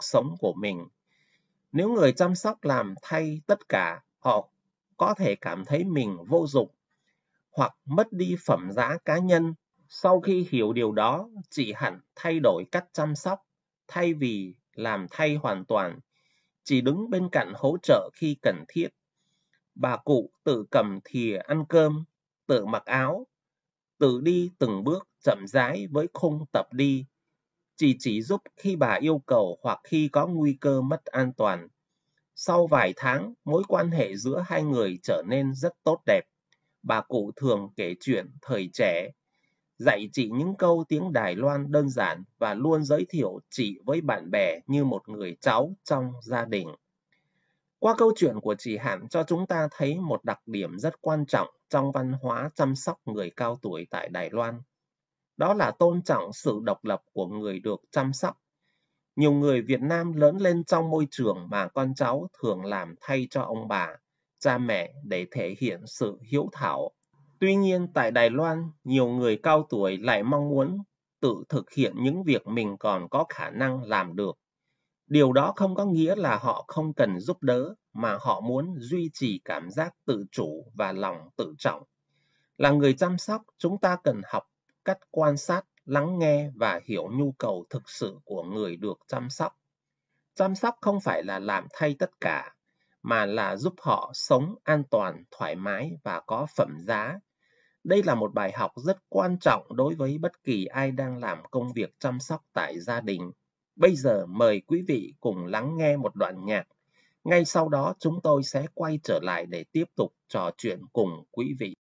cuộc sống của mình. Nếu người chăm sóc làm thay tất cả, họ có thể cảm thấy mình vô dụng hoặc mất đi phẩm giá cá nhân. Sau khi hiểu điều đó, chị hẳn thay đổi cách chăm sóc, thay vì làm thay hoàn toàn, chỉ đứng bên cạnh hỗ trợ khi cần thiết. Bà cụ tự cầm thìa ăn cơm, tự mặc áo, tự đi từng bước chậm rãi với khung tập đi. Chị chỉ giúp khi bà yêu cầu hoặc khi có nguy cơ mất an toàn. Sau vài tháng, mối quan hệ giữa hai người trở nên rất tốt đẹp. Bà cụ thường kể chuyện thời trẻ, dạy chị những câu tiếng Đài Loan đơn giản và luôn giới thiệu chị với bạn bè như một người cháu trong gia đình. Qua câu chuyện của chị Hạnh cho chúng ta thấy một đặc điểm rất quan trọng trong văn hóa chăm sóc người cao tuổi tại Đài Loan. Đó là tôn trọng sự độc lập của người được chăm sóc. Nhiều người Việt Nam lớn lên trong môi trường mà con cháu thường làm thay cho ông bà, cha mẹ để thể hiện sự hiếu thảo. Tuy nhiên, tại Đài Loan, nhiều người cao tuổi lại mong muốn tự thực hiện những việc mình còn có khả năng làm được. Điều đó không có nghĩa là họ không cần giúp đỡ, mà họ muốn duy trì cảm giác tự chủ và lòng tự trọng. Là người chăm sóc, chúng ta cần học cách quan sát, lắng nghe và hiểu nhu cầu thực sự của người được chăm sóc. Chăm sóc không phải là làm thay tất cả, mà là giúp họ sống an toàn, thoải mái và có phẩm giá. Đây là một bài học rất quan trọng đối với bất kỳ ai đang làm công việc chăm sóc tại gia đình. Bây giờ mời quý vị cùng lắng nghe một đoạn nhạc. Ngay sau đó chúng tôi sẽ quay trở lại để tiếp tục trò chuyện cùng quý vị.